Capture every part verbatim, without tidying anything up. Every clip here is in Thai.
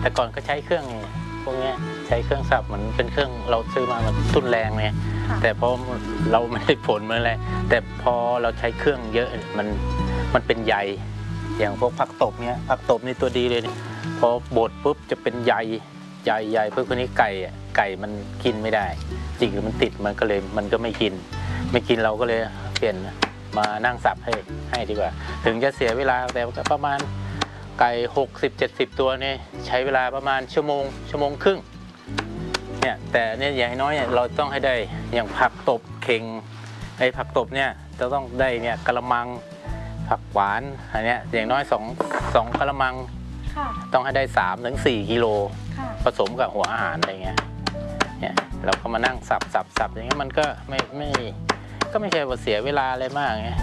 แต่ก่อนก็ใช้เครื่องพวกนี้ใช้เครื่องสับเหมือนเป็นเครื่องเราซื้อมามันทุนแรงไงแต่พอเราไม่ได้ผลมันอะไรแต่พอเราใช้เครื่องเยอะมันมันเป็นใยอย่างพวกผักตบเนี้ยผักตบนี่ตัวดีเลยพอบดปุ๊บจะเป็นใยใยใยเพื่อคนนี้ไก่ไก่มันกินไม่ได้จิกหรือมันติดมันก็เลยมันก็ไม่กินไม่กินเราก็เลยเปลี่ยนมานั่งสับให้ให้ดีกว่าถึงจะเสียเวลาแต่ก็ประมาณไก่หกสิบเจ็ดสิบตัวนี่ใช้เวลาประมาณชั่วโมงชั่วโมงครึ่งเนี่ยแต่เนี่ยอย่างน้อยเนี่ยเราต้องให้ได้อย่างผักตบเข่งไอ้ผักตบเนี่ยจะต้องได้เนี่ยกระมังผักหวานอันเนี้ยอย่างน้อยสองสองกระมังต้องให้ได้สามถึงสี่กิโลผสมกับหัวอาหารอะไรเงี้ยเนี่ยเราก็มานั่งสับสับสับอย่างเงี้ยมันก็ไม่ไม่ก็ไม่ใช่ว่าเสียเวลาอะไรมากไง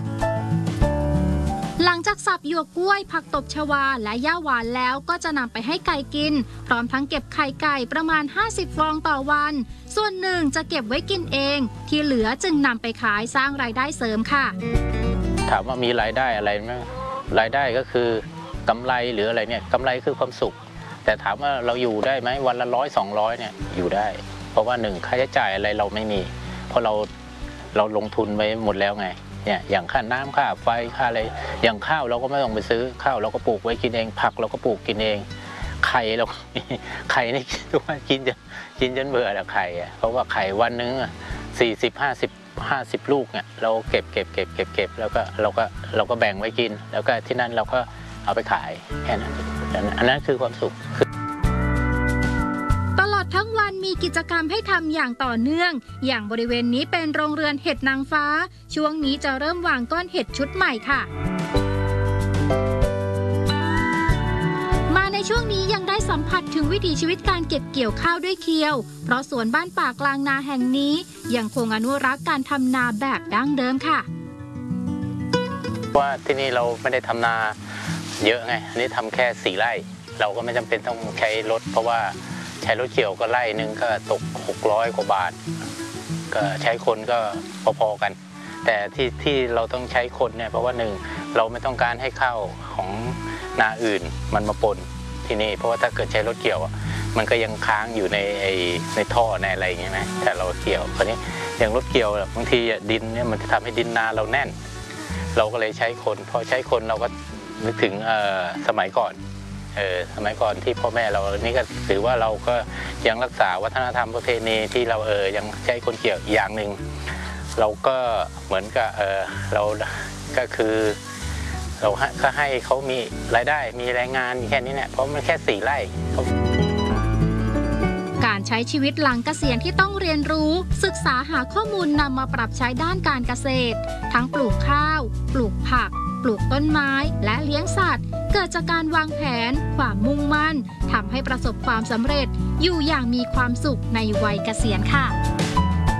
หลังจากสับหยวกกล้วยผักตบชวาและหญ้าหวานแล้วก็จะนำไปให้ไก่กินพร้อมทั้งเก็บไข่ไก่ประมาณห้าสิบฟองต่อวันส่วนหนึ่งจะเก็บไว้กินเองที่เหลือจึงนำไปขายสร้างรายได้เสริมค่ะถามว่ามีรายได้อะไรไหมรายได้ก็คือกำไรหรืออะไรเนี่ยกำไรคือความสุขแต่ถามว่าเราอยู่ได้ไหมวันละร้อยสองร้อยเนี่ยอยู่ได้เพราะว่าหนึ่งค่าใช้จ่ายอะไรเราไม่มีเพราะเราเราลงทุนไว้หมดแล้วไงเนี่ยอย่างค่าน้ำค่าไฟค่าอะไรอย่างข้าวเราก็ไม่ต้องไปซื้อข้าวเราก็ปลูกไว้กินเองผักเราก็ปลูกกินเองไข่เราไข่นี่ทุกวันกินจนกินจนเบื่อแล้วไข่อ่ะเพราะว่าไข่วันนึงสี่สิบห้าสิบห้าสิบลูกเนี่ยเราเก็บเก็บเก็บเก็บเก็บแล้วก็เราก็เราก็แบ่งไว้กินแล้วก็ที่นั่นเราก็เอาไปขายแค่นั้นอันนั้นคือความสุขตลอดทั้งวันมีกิจกรรมให้ทำอย่างต่อเนื่องอย่างบริเวณนี้เป็นโรงเรือนเห็ดนางฟ้าช่วงนี้จะเริ่มวางก้อนเห็ดชุดใหม่ค่ะมาในช่วงนี้ยังได้สัมผัสถึงวิถีชีวิตการเก็บเกี่ยวข้าวด้วยเคียวเพราะสวนบ้านป่ากลางนาแห่งนี้ยังคงอนุรักษ์การทำนาแบบดั้งเดิมค่ะว่าที่นี่เราไม่ได้ทำนาเยอะไงอันนี้ทำแค่สี่ไร่เราก็ไม่จำเป็นต้องใช้รถเพราะว่าใช้รถเกี่ยวก็ไร่นึงก็ตกหกร้อยกว่าบาทก็ใช้คนก็พอๆกันแต่ที่ที่เราต้องใช้คนเนี่ยเพราะว่าหนึ่งเราไม่ต้องการให้ข้าวของนาอื่นมันมาปนที่นี่เพราะว่าถ้าเกิดใช้รถเกี่ยวมันก็ยังค้างอยู่ในไอ้ในท่อในอะไรอย่างเงี้ยนะแต่เราเกี่ยวคราวนี้อย่างรถเกี่ยวบางทีดินเนี่ยมันจะทำให้ดินนาเราแน่นเราก็เลยใช้คนพอใช้คนเราก็นึกถึงสมัยก่อนเออสมัยก่อนที่พ่อแม่เรานี่ก็ถือว่าเราก็ยังรักษาวัฒนธรรมประเพณีที่เราเออยังใช้คนเกี่ยวอย่างหนึ่งเราก็เหมือนกับเออเราก็คือเราก็ให้เขามีรายได้มีแรงงานแค่นี้เนี่ยเพราะมันแค่สี่ไร่การใช้ชีวิตหลังเกษียณที่ต้องเรียนรู้ศึกษาหาข้อมูลนำมาปรับใช้ด้านการเกษตรทั้งปลูกข้าวปลูกผักปลูกต้นไม้และเลี้ยงสัตว์เกิดจากการวางแผนความมุ่งมั่นทำให้ประสบความสำเร็จอยู่อย่างมีความสุขในวัยเกษียณค่ะ